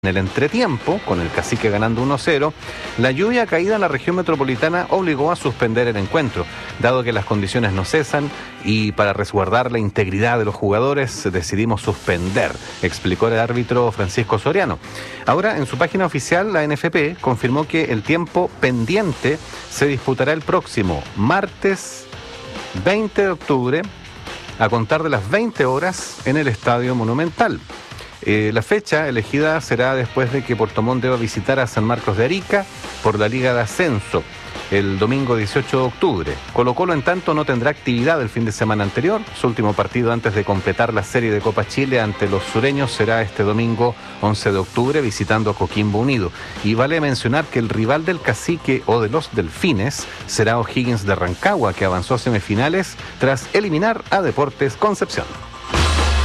En el entretiempo, con el Cacique ganando 1-0, la lluvia caída en la región metropolitana obligó a suspender el encuentro, dado que las condiciones no cesan y para resguardar la integridad de los jugadores decidimos suspender, explicó el árbitro Francisco Soriano. Ahora, en su página oficial, la NFP confirmó que el tiempo pendiente se disputará el próximo martes 20 de octubre a contar de las 20 horas en el Estadio Monumental. La fecha elegida será después de que Puerto Montt deba visitar a San Marcos de Arica por la Liga de Ascenso el domingo 18 de octubre. Colo-Colo, en tanto, no tendrá actividad el fin de semana anterior. Su último partido antes de completar la serie de Copa Chile ante los sureños será este domingo 11 de octubre visitando a Coquimbo Unido. Y vale mencionar que el rival del Cacique o de los Delfines será O'Higgins de Rancagua, que avanzó a semifinales tras eliminar a Deportes Concepción.